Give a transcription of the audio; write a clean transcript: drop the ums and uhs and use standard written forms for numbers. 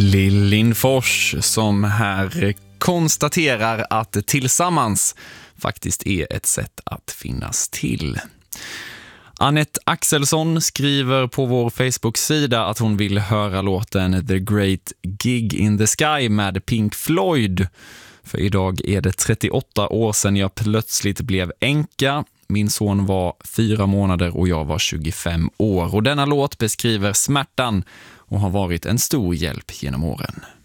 Lill Lindfors som här konstaterar att tillsammans faktiskt är ett sätt att finnas till. Anette Axelsson skriver på vår Facebook-sida att hon vill höra låten The Great Gig in the Sky med Pink Floyd. För idag är det 38 år sedan jag plötsligt blev änka. Min son var 4 månader och jag var 25 år. Och denna låt beskriver smärtan och har varit en stor hjälp genom åren.